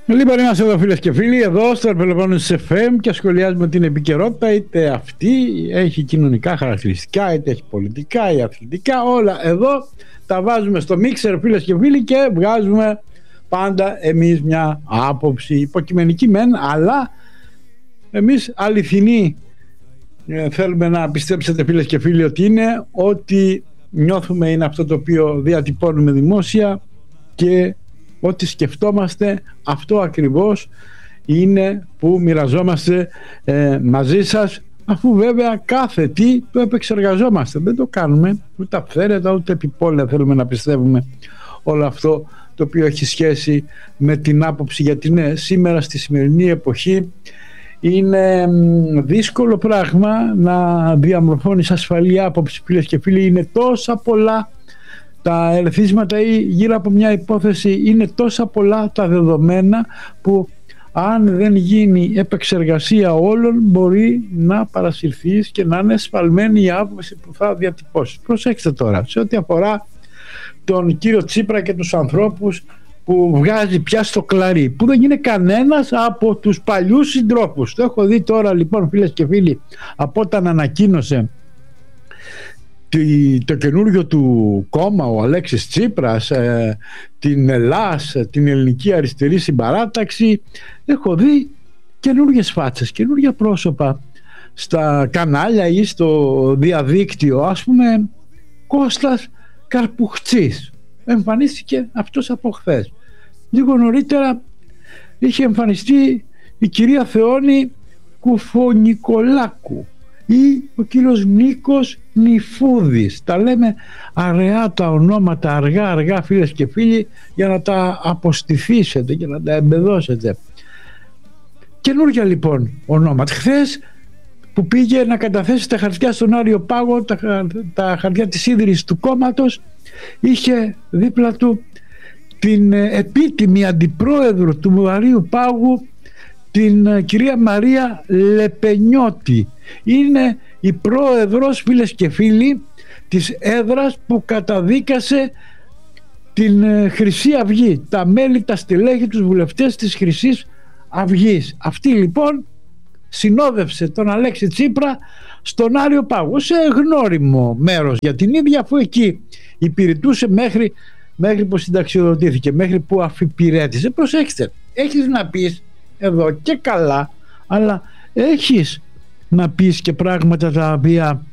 Λοιπόν, είμαστε εδώ φίλες και φίλοι, εδώ στο Πελοπόννησος FM και σχολιάζουμε την επικαιρότητα, είτε αυτή έχει κοινωνικά χαρακτηριστικά, είτε έχει πολιτικά ή αθλητικά, όλα εδώ τα βάζουμε στο μίξερ φίλες και φίλοι και βγάζουμε πάντα εμείς μια άποψη υποκειμενική μεν, αλλά εμείς αληθινοί θέλουμε να πιστέψετε φίλες και φίλοι ότι είναι ό,τι νιώθουμε είναι αυτό το οποίο διατυπώνουμε δημόσια και ό,τι σκεφτόμαστε αυτό ακριβώς είναι που μοιραζόμαστε μαζί σας, αφού βέβαια κάθε τι το επεξεργαζόμαστε, δεν το κάνουμε ούτε αυθαίρετα ούτε επιπόλαια, θέλουμε να πιστεύουμε όλο αυτό το οποίο έχει σχέση με την άποψη, γιατί ναι, σήμερα στη σημερινή εποχή είναι δύσκολο πράγμα να διαμορφώνεις ασφαλή άποψη φίλες και φίλοι, είναι τόσα πολλά τα ερεθίσματα ή γύρω από μια υπόθεση, είναι τόσα πολλά τα δεδομένα που αν δεν γίνει επεξεργασία όλων μπορεί να παρασυρθείς και να είναι σφαλμένη η άποψη που θα διατυπώσεις. Προσέξτε τώρα, σε ό,τι αφορά τον κύριο Τσίπρα και τους ανθρώπους που βγάζει πια στο κλαρί, που δεν είναι κανένας από τους παλιούς συντρόφους. Το έχω δει τώρα λοιπόν φίλες και φίλοι, από όταν ανακοίνωσε το καινούργιο του κόμμα ο Αλέξης Τσίπρας, την ΕΛΑΣ, την Ελληνική Αριστερή Συμπαράταξη, έχω δει καινούργιες φάτσες, καινούργια πρόσωπα στα κανάλια ή στο διαδίκτυο. Ας πούμε Κώστας Καρπουχτσής, εμφανίστηκε αυτός από χθες. Λίγο νωρίτερα είχε εμφανιστεί η κυρία Θεόνη Κουφονικολάκου ή ο κύριος Νίκος Νιφούδης. Τα λέμε αραιά τα ονόματα, αργά φίλες και φίλοι, για να τα αποστηθήσετε και να τα εμπεδώσετε. Καινούργια λοιπόν ονόματα. Χθες που πήγε να καταθέσει τα χαρτιά στον Άριο Πάγο, τα χαρτιά της ίδρυσης του κόμματος, είχε δίπλα του την επίτιμη αντιπρόεδρο του Αρίου Πάγου, την κυρία Μαρία Λεπενιώτη. Είναι η πρόεδρος φίλες και φίλοι της έδρας που καταδίκασε την Χρυσή Αυγή, τα μέλη, τα στελέχη, τους βουλευτές της Χρυσής Αυγής. Αυτή λοιπόν συνόδευσε τον Αλέξη Τσίπρα στον Άριο Πάγο, σε γνώριμο μέρος για την ίδια, αφού εκεί υπηρετούσε μέχρι που συνταξιοδοτήθηκε, μέχρι που αφιπηρέτησε. Προσέξτε, έχεις να πεις εδώ και καλά, αλλά έχεις να πεις και πράγματα τα οποία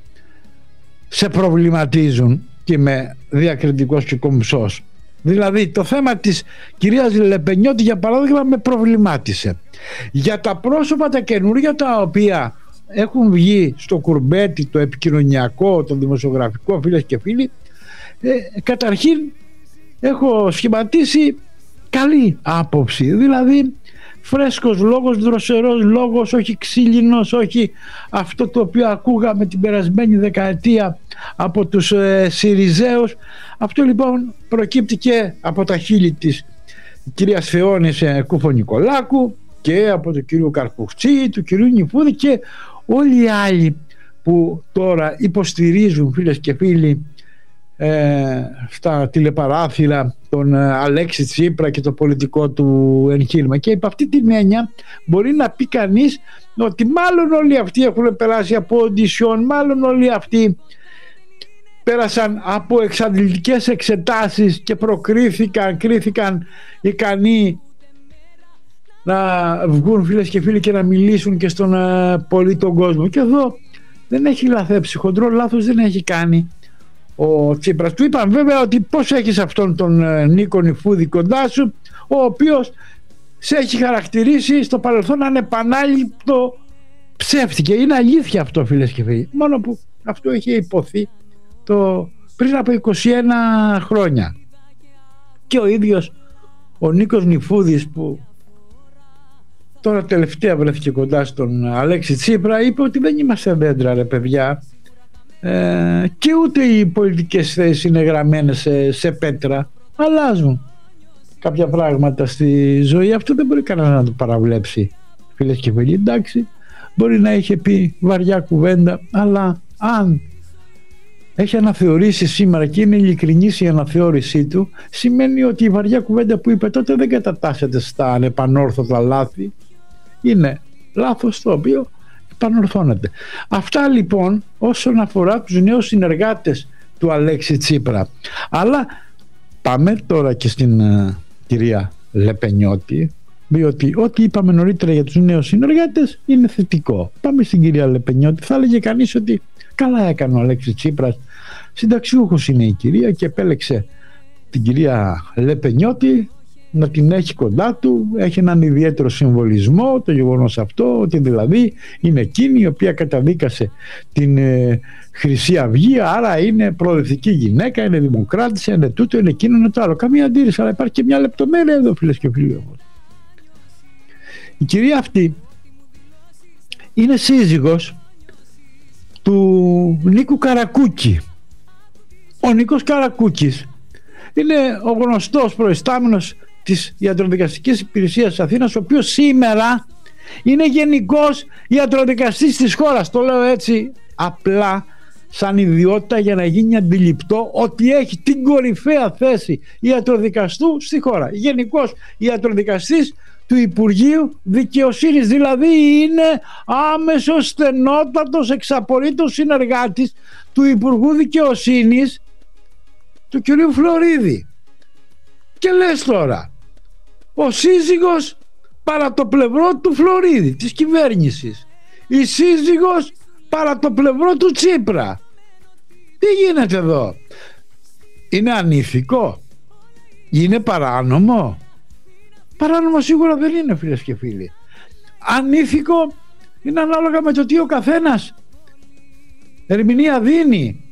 σε προβληματίζουν, και είμαι διακριτικός και κομψός. Δηλαδή το θέμα της κυρίας Λεπενιώτη για παράδειγμα με προβλημάτισε. Για τα πρόσωπα τα καινούργια τα οποία έχουν βγει στο κουρμπέτι, το επικοινωνιακό, το δημοσιογραφικό φίλες και φίλοι, καταρχήν έχω σχηματίσει καλή άποψη, δηλαδή φρέσκος λόγος, δροσερός λόγος, όχι ξύλινος, όχι αυτό το οποίο ακούγαμε την περασμένη δεκαετία από τους Συριζέους. Αυτό λοιπόν προκύπτει και από τα χείλη της κυρίας Θεόνης Κουφονικολάκου και από τον κύριο Καρπουχτσή, του κυρίου Νιφούδη και όλοι οι άλλοι που τώρα υποστηρίζουν φίλες και φίλοι στα τηλεπαράθυρα τον Αλέξη Τσίπρα και το πολιτικό του εγχείρημα. Και υπ' αυτή την έννοια μπορεί να πει κανείς ότι μάλλον όλοι αυτοί έχουν περάσει από οντισιόν, μάλλον όλοι αυτοί πέρασαν από εξαντλητικές εξετάσεις και κρίθηκαν ικανοί να βγουν φίλες και φίλοι και να μιλήσουν και στον πολίτο κόσμο. Και εδώ δεν έχει λαθέψει, χοντρό λάθος δεν έχει κάνει ο Τσίπρας. Του είπαν βέβαια ότι πώς έχεις αυτόν τον Νίκο Νιφούδη κοντά σου, ο οποίος σε έχει χαρακτηρίσει στο παρελθόν ανεπανάληπτο ψεύτικε. Είναι αλήθεια αυτό φίλες και φίλοι, μόνο που αυτό είχε υποθεί πριν από 21 χρόνια. Και ο ίδιος ο Νίκος Νιφούδης, που τώρα τελευταία βρέθηκε κοντά στον Αλέξη Τσίπρα, είπε ότι δεν είμαστε δέντρα ρε παιδιά, και ούτε οι πολιτικές θέσεις είναι γραμμένες σε πέτρα, αλλάζουν κάποια πράγματα στη ζωή. Αυτό δεν μπορεί κανένα να το παραβλέψει φίλες και φίλοι. Εντάξει, μπορεί να είχε πει βαριά κουβέντα, αλλά αν έχει αναθεωρήσει σήμερα και είναι ειλικρινής η αναθεώρησή του, σημαίνει ότι η βαριά κουβέντα που είπε τότε δεν κατατάσσεται στα ανεπανόρθωτα λάθη. Είναι λάθος το οποίο επανορθώνεται. Αυτά λοιπόν όσον αφορά τους νέους συνεργάτες του Αλέξη Τσίπρα. Αλλά πάμε τώρα και στην κυρία Λεπενιώτη, διότι ό,τι είπαμε νωρίτερα για τους νέους συνεργάτες είναι θετικό. Πάμε στην κυρία Λεπενιώτη. Θα έλεγε κανείς ότι καλά έκανε ο Αλέξης Τσίπρας, συνταξιούχος είναι η κυρία και επέλεξε την κυρία Λεπενιώτη να την έχει κοντά του. Έχει έναν ιδιαίτερο συμβολισμό το γεγονός αυτό, ότι δηλαδή είναι εκείνη η οποία καταδίκασε την Χρυσή Αυγή, άρα είναι προοδευτική γυναίκα, είναι δημοκράτησα, είναι τούτο, είναι εκείνο, είναι το άλλο. Καμία αντίρρηση, αλλά υπάρχει και μια λεπτομέρεια εδώ, φίλες και φίλοι. Η κυρία αυτή είναι σύζυγος του Νίκου Καρακούκη. Ο Νίκος Καρακούκης είναι ο γνωστός προϊστάμενος της Ιατροδικαστικής Υπηρεσίας της Αθήνας, ο οποίος σήμερα είναι γενικός ιατροδικαστής της χώρας. Το λέω έτσι απλά σαν ιδιότητα για να γίνει αντιληπτό ότι έχει την κορυφαία θέση ιατροδικαστού στη χώρα. Γενικός ιατροδικαστής του Υπουργείου Δικαιοσύνης, δηλαδή είναι άμεσος στενότατος εξαπολύτως συνεργάτης του Υπουργού Δικαιοσύνης του κυρίου Φλωρίδη. Και λες τώρα, ο σύζυγος παρά το πλευρό του Φλωρίδη, της κυβέρνησης, η σύζυγος παρά το πλευρό του Τσίπρα. Τι γίνεται εδώ? Είναι ανήθικο? Είναι παράνομο? Παράνομο σίγουρα δεν είναι, φίλες και φίλοι. Ανήθικο είναι ανάλογα με το τι ο καθένας ερμηνεία δίνει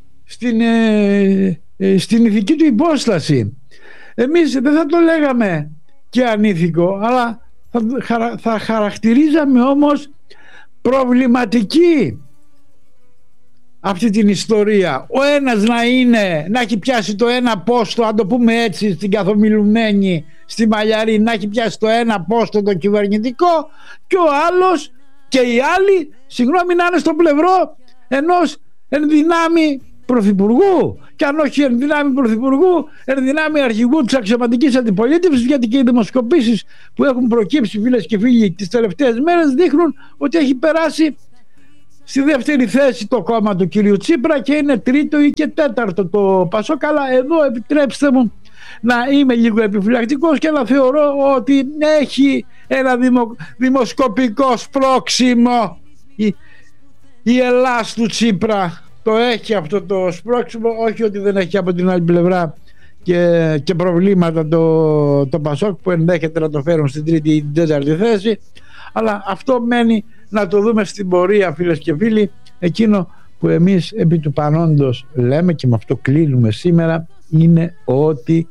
στην ηθική του υπόσταση. Εμείς δεν θα το λέγαμε και ανήθικο, αλλά θα χαρακτηρίζαμε όμως προβληματική αυτή την ιστορία. Ο ένας να έχει πιάσει το ένα πόστο, αν το πούμε έτσι, στην καθομιλουμένη στη Μαλιαρή, να έχει πιάσει το ένα πόστο το κυβερνητικό, και ο άλλος και οι άλλοι, συγγνώμη, να είναι στο πλευρό ενός ενδυνάμει πρωθυπουργού, και αν όχι ενδυνάμει πρωθυπουργού, ενδυνάμει αρχηγού της αξιωματικής αντιπολίτευσης, γιατί και οι δημοσκοπήσεις που έχουν προκύψει, φίλες και φίλοι, τις τελευταίες μέρες δείχνουν ότι έχει περάσει στη δεύτερη θέση το κόμμα του κυρίου Τσίπρα και είναι τρίτο ή και τέταρτο το Πασόκ. Αλλά εδώ επιτρέψτε μου να είμαι λίγο επιφυλακτικός και να θεωρώ ότι έχει ένα δημοσκοπικό σπρώξιμο η Ελλάς του Τσίπρα. Το έχει αυτό το σπρώξιμο, όχι ότι δεν έχει από την άλλη πλευρά και προβλήματα το Πασόκ που ενδέχεται να το φέρουν στην τρίτη ή την τέταρτη θέση, αλλά αυτό μένει να το δούμε στην πορεία, φίλες και φίλοι. Εκείνο που εμείς επί του παρόντος λέμε, και με αυτό κλείνουμε σήμερα, είναι ότι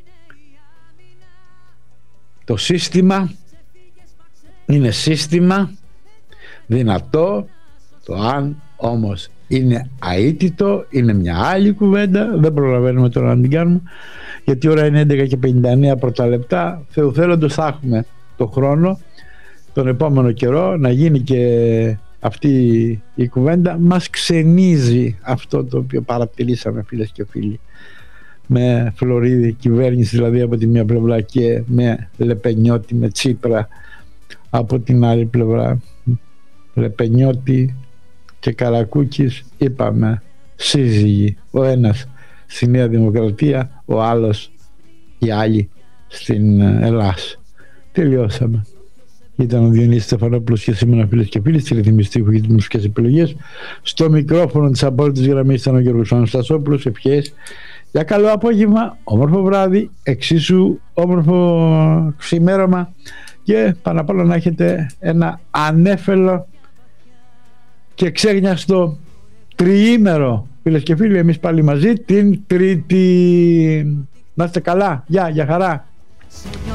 το σύστημα είναι σύστημα δυνατό. Το αν όμως είναι αίτητο είναι μια άλλη κουβέντα, δεν προλαβαίνουμε τώρα να την κάνουμε, γιατί η ώρα είναι 11:59 πρώτα λεπτά. Θεού θέλοντος θα έχουμε το χρόνο τον επόμενο καιρό να γίνει και αυτή η κουβέντα. Μας ξενίζει αυτό το οποίο παρατηρήσαμε, φίλες και φίλοι, με Φλωρίδη κυβέρνηση δηλαδή από τη μία πλευρά και με Λεπενιώτη, με Τσίπρα από την άλλη πλευρά. Λεπενιώτη και Καρακούκης, είπαμε, σύζυγοι, ο ένας στη Νέα Δημοκρατία, ο άλλος, οι άλλοι στην Ελλάς. Τελειώσαμε. Ήταν ο Διονύσης Στεφανόπουλος και σήμερα, φίλες και φίλοι, στη ρυθμιστή στίχου για τις μουσικές επιλογές. Στο μικρόφωνο της απόλυτης γραμμής ήταν ο Γιώργος Αναστασόπουλος. Ευχές για καλό απόγευμα, όμορφο βράδυ, εξίσου όμορφο ξημέρωμα και πάνω απ' όλα να έχετε ένα ανέφελο και ξέγνιαστο τριήμερο, φίλες και φίλοι. Εμείς πάλι μαζί την Τρίτη. Να είστε καλά. Γεια χαρά.